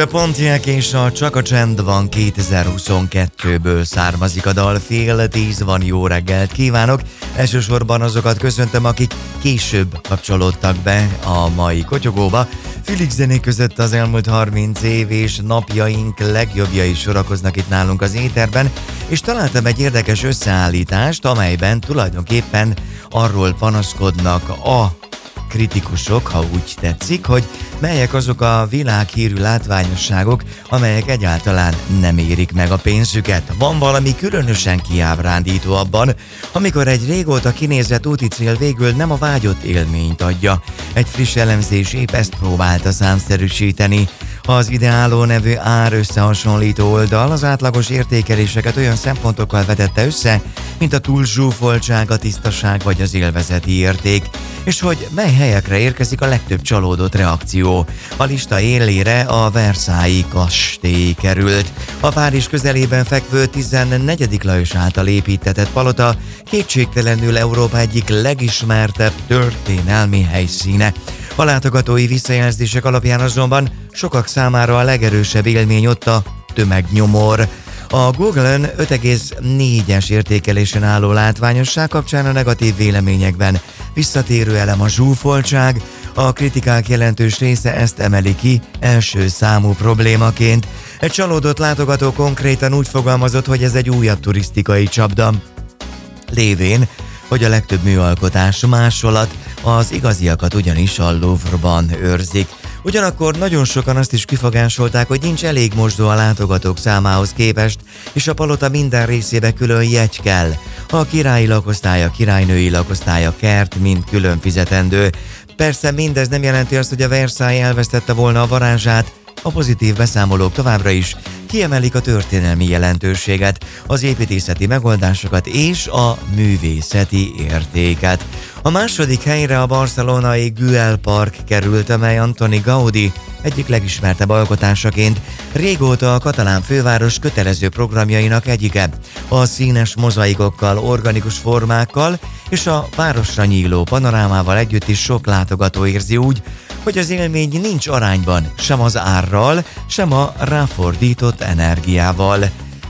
The Pontiac és a Csak a csend van 2022-ből származik a dal. 9:30 van, jó reggelt kívánok! Elsősorban azokat köszöntöm, akik később kapcsolódtak be a mai kotyogóba. Fülig zenék között az elmúlt 30 év és napjaink legjobbjai sorakoznak itt nálunk az éterben, és találtam egy érdekes összeállítást, amelyben tulajdonképpen arról panaszkodnak a kritikusok, ha úgy tetszik, hogy melyek azok a világhírű látványosságok, amelyek egyáltalán nem érik meg a pénzüket. Van valami különösen kiábrándító abban, amikor egy régóta kinézett úticél végül nem a vágyott élményt adja. Egy friss elemzés épp ezt próbálta számszerűsíteni. Az Ideáló nevű árösszehasonlító oldal az átlagos értékeléseket olyan szempontokkal vetette össze, mint a túlzsúfoltság, a tisztaság vagy az élvezeti érték, és hogy mely helyekre érkezik a legtöbb csalódott reakció. A lista élére a Versailles kastély került. A Párizs közelében fekvő 14. Lajos által építtetett palota kétségtelenül Európa egyik legismertebb történelmi helyszíne. A látogatói visszajelzések alapján azonban sokak számára a legerősebb élmény ott a tömegnyomor. A Google-ön 5,4-es értékelésen álló látványosság kapcsán a negatív véleményekben visszatérő elem a zsúfoltság, a kritikák jelentős része ezt emeli ki első számú problémaként. Egy csalódott látogató konkrétan úgy fogalmazott, hogy ez egy újabb turisztikai csapda, lévén, hogy a legtöbb műalkotás másolat, az igaziakat ugyanis a Louvre-ban őrzik. Ugyanakkor nagyon sokan azt is kifogásolták, hogy nincs elég mosdó a látogatók számához képest, és a palota minden részébe külön jegy kell. A királyi lakosztály, a királynői lakosztály, a kert mind külön fizetendő. Persze mindez nem jelenti azt, hogy a Versailles elvesztette volna a varázsát. A pozitív beszámolók továbbra is kiemelik a történelmi jelentőséget, az építészeti megoldásokat és a művészeti értéket. A második helyre a barcelonai Güell Park került, amely Antoni Gaudí egyik legismertebb alkotásaként régóta a katalán főváros kötelező programjainak egyike. A színes mozaikokkal, organikus formákkal és a városra nyíló panorámával együtt is sok látogató érzi úgy, hogy az élmény nincs arányban sem az árral, sem a ráfordított energiával.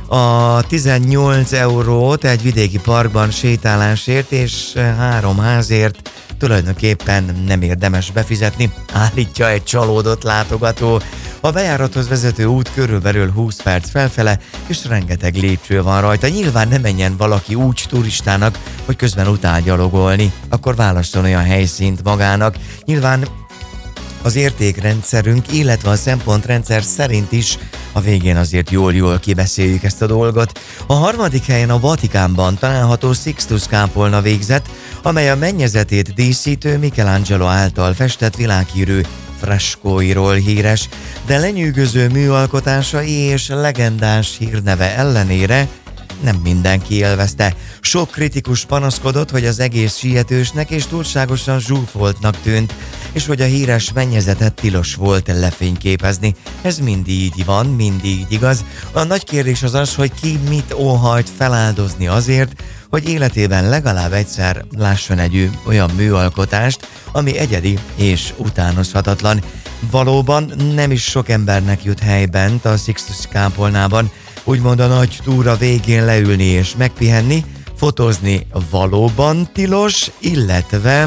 A 18 eurót egy vidéki parkban sétálásért és 3 házért tulajdonképpen nem érdemes befizetni, állítja egy csalódott látogató. A bejárathoz vezető út körülbelül 20 perc felfele, és rengeteg lépcső van rajta. Nyilván nem menjen valaki úgy turistának, hogy közben utál gyalogolni, akkor válasszon olyan helyszínt magának. Nyilván az értékrendszerünk, illetve a szempontrendszer szerint is a végén azért jól kibeszéljük ezt a dolgot. A harmadik helyen a Vatikánban található Sixtus kápolna végzett, amely a mennyezetét díszítő Michelangelo által festett világhírű freskóiról híres, de lenyűgöző műalkotásai és legendás hírneve ellenére nem mindenki élvezte. Sok kritikus panaszkodott, hogy az egész sietősnek és túlságosan zsúfoltnak tűnt, és hogy a híres mennyezetet tilos volt lefényképezni. Ez mindig van, mindig igaz. A nagy kérdés az, hogy ki mit óhajt feláldozni azért, hogy életében legalább egyszer lásson egy olyan műalkotást, ami egyedi és utánozhatatlan. Valóban nem is sok embernek jut hely bent a Sixtus kápolnában, úgymond a nagy túra végén leülni és megpihenni, fotózni valóban tilos, illetve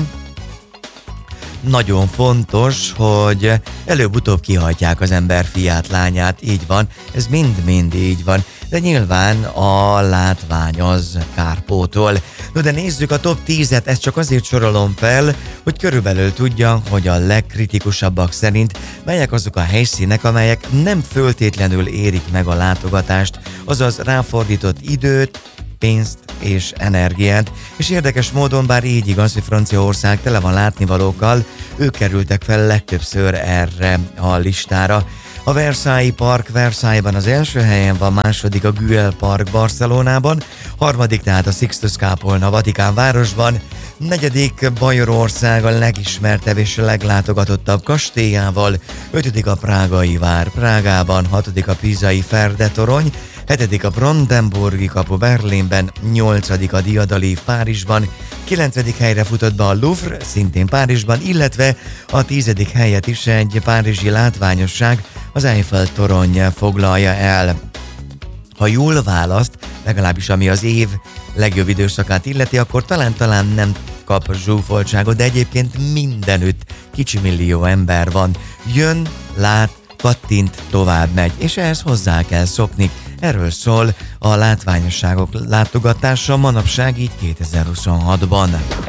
nagyon fontos, hogy előbb-utóbb kihajtják az ember fiát, lányát, így van, ez mind-mind így van, de nyilván a látvány az kárpótol. No, de nézzük a top 10-et, ezt csak azért sorolom fel, hogy körülbelül tudja, hogy a legkritikusabbak szerint melyek azok a helyszínek, amelyek nem föltétlenül érik meg a látogatást, azaz ráfordított időt, pénzt és energiát, és érdekes módon, bár így igaz, hogy Franciaország tele van látnivalókkal, ők kerültek fel legtöbbször erre a listára. A Versailles Park Versailles-ban az első helyen van, második a Güell Park Barcelonában, harmadik tehát a Sixtus kápolna Vatikán városban, negyedik Bajorország a legismertebb és leglátogatottabb kastélyával, ötödik a Prágai vár Prágában, hatodik a Pisai Ferde torony, hetedik a Brandenburgi kapu Berlinben, nyolcadik a Diadalív Párizsban, kilencedik helyre futott be a Louvre, szintén Párizsban, illetve a 10. helyet is egy párizsi látványosság, az Eiffel-torony foglalja el. Ha jól választ, legalábbis ami az év legjobb időszakát illeti, akkor talán nem kap zsúfoltságot, de egyébként mindenütt kicsi millió ember van. Jön, lát, kattint, tovább megy, és ehhez hozzá kell szokni. Erről szól a látványosságok látogatása manapság így 2026-ban.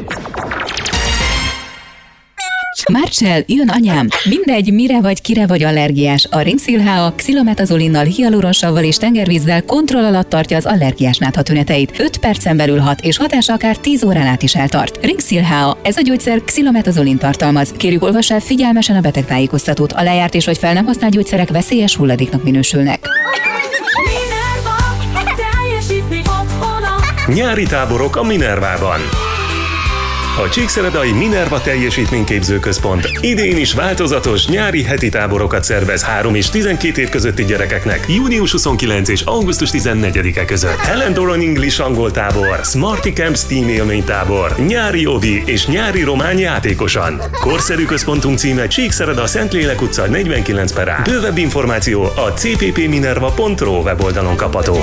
Marcell, jön anyám! Mindegy, mire vagy, kire vagy allergiás. A Rinxil HA xilometazolinal, hialuronsavval és tengervízzel kontroll alatt tartja az allergiás nátha tüneteit. 5 percen belül hat, és hatása akár 10 órán át is eltart. Rinxil HA, ez a gyógyszer xilometazolin tartalmaz. Kérjük, olvass el figyelmesen a betegtájékoztatót. A lejárt és vagy fel nem használt gyógyszerek veszélyes hulladéknak minősülnek. Nyári táborok a Minervában. A Csíkszeredai Minerva Teljesítményképző Központ idén is változatos nyári heti táborokat szervez 3 és 12 év közötti gyerekeknek június 29 és augusztus 14-e között. Helen Doran English angol tábor, Smarty Camp Steam élménytábor, nyári ovi és nyári román játékosan. Korszerű központunk címe Csíkszereda Szentlélek utca 49/A. Bővebb információ a cppminerva.ro weboldalon kapható.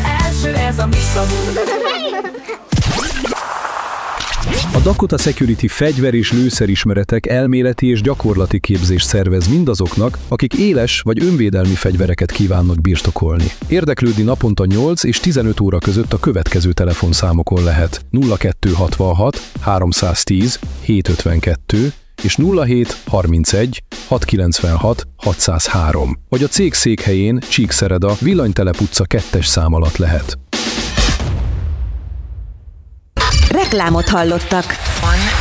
A Dakota Security fegyver- és lőszerismeretek elméleti és gyakorlati képzést szervez mindazoknak, akik éles vagy önvédelmi fegyvereket kívánnak birtokolni. Érdeklődni naponta 8 és 15 óra között a következő telefonszámokon lehet: 0266 310 752 és 07 31 696 603, vagy a cég székhelyén Csíkszereda, Villanytelep utca 2-es szám alatt lehet. Reklámot hallottak.